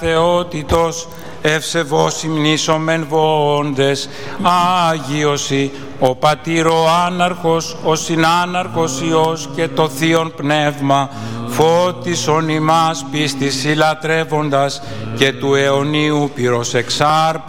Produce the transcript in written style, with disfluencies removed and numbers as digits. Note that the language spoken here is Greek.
Θεότητος ευσεβώς υμνήσομεν βοώντες, Άγιωσι, ο Πατήρ ο Άναρχος, ο Συνάναρχος Υιός και το Θείον Πνεύμα, φώτισον ημάς πίστης ηλατρεύοντας και του αιωνίου πυρος εξάρπα